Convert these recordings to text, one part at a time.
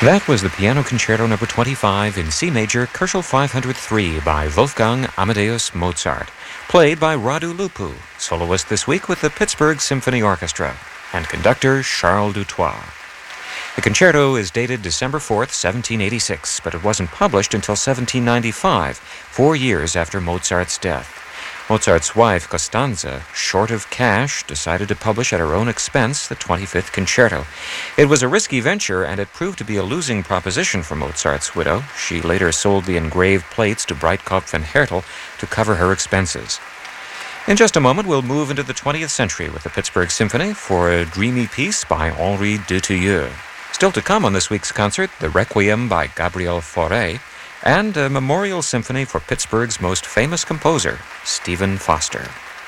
That was the Piano Concerto No. 25 in C major, Koszul 503 by Wolfgang Amadeus Mozart, played by Radu Lupu, soloist this week with the Pittsburgh Symphony Orchestra, and conductor Charles Dutoit. The concerto is dated December 4th, 1786, but it wasn't published until 1795, 4 years after Mozart's death. Mozart's wife, Costanza, short of cash, decided to publish at her own expense the 25th concerto. It was a risky venture, and it proved to be a losing proposition for Mozart's widow. She later sold the engraved plates to Breitkopf and Hertel to cover her expenses. In just a moment, we'll move into the 20th century with the Pittsburgh Symphony for a dreamy piece by Henri Dutilleux. Still to come on this week's concert, the Requiem by Gabriel Fauré, and a memorial symphony for Pittsburgh's most famous composer, Stephen Foster.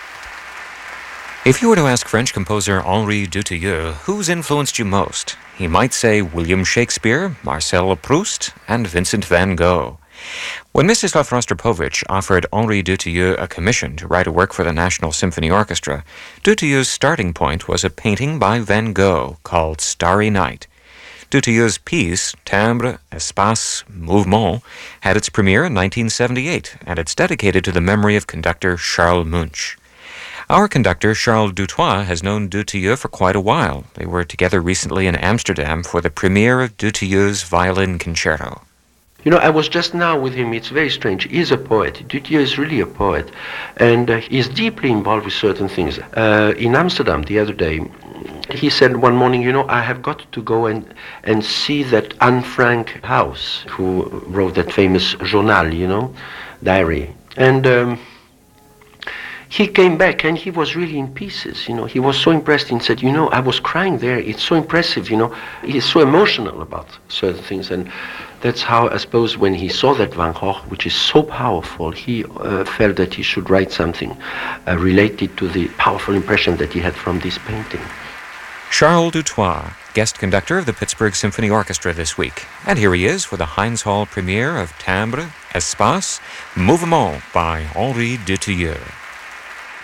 If you were to ask French composer Henri Dutilleux who's influenced you most, he might say William Shakespeare, Marcel Proust, and Vincent van Gogh. When Mstislav Rostropovich offered Henri Dutilleux a commission to write a work for the National Symphony Orchestra, Dutilleux's starting point was a painting by Van Gogh called Starry Night. Dutilleux's piece, Timbre, Espace, Mouvement, had its premiere in 1978, and it's dedicated to the memory of conductor Charles Munch. Our conductor, Charles Dutoit, has known Dutilleux for quite a while. They were together recently in Amsterdam for the premiere of Dutilleux's violin concerto. You know, I was just now with him. It's very strange. He's a poet. Dutilleux is really a poet, and he's deeply involved with certain things. In Amsterdam the other day, he said one morning, you know, I have got to go and see that Anne Frank house, who wrote that famous journal, you know, diary. And he came back and he was really in pieces, you know. He was so impressed and said, you know, I was crying there. It's so impressive, you know. He's so emotional about certain things. And that's how, I suppose, when he saw that Van Gogh, which is so powerful, he felt that he should write something related to the powerful impression that he had from this painting. Charles Dutoit, guest conductor of the Pittsburgh Symphony Orchestra this week. And here he is for the Heinz Hall premiere of Timbre, Espace, Mouvement by Henri Dutilleux.